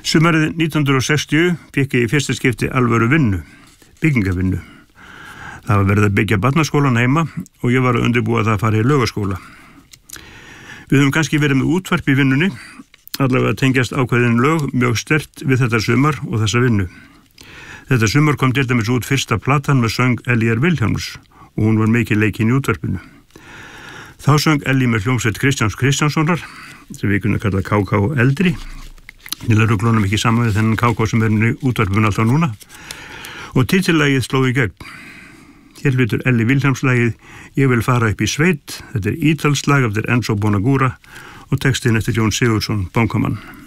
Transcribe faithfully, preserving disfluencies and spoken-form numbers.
Sumarið nítján hundruð sextíu fékk ég í fyrsta skipti alvöru vinnu, byggingavinnu. Það var verið að byggja barnaskólan heima og ég var að undirbúa það að fara í laugaskóla. Við höfum kannski verið með útvarp í vinnunni, allavega tengjast ákveðin lög mjög sterkt við þetta sumar og þessa vinnu. Þetta sumar kom til dæmis út fyrsta platan með söng Elíar Vilhjálms og hún var mikið leikin í útvarpinu. Þá söng Elí með hljómsveit Kristjáns Kristjánssonar, sem við kunum kalla K K eldri. Ég lærðu glónum ekki saman við þennan K K sem er í útvarpinu alltaf núna. Og titillagið sló í gegn. Hér flytur Elí Vilhjálmslagið Ég vil fara upp í sveit. Þetta er ítalslag eftir Enzo Bonagura og textin eftir Jón Sigurðsson, bankamann.